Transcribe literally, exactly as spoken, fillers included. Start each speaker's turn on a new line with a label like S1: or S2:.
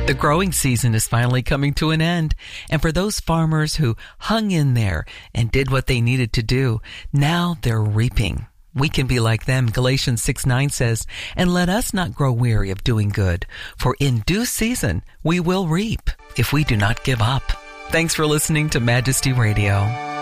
S1: The growing season is finally coming to an end, and for those farmers who hung in there and did what they needed to do, now they're reaping. We can be like them. Galatians six nine says, "And let us not grow weary of doing good, for in due season we will reap if we do not give up." Thanks for listening to Majesty Radio.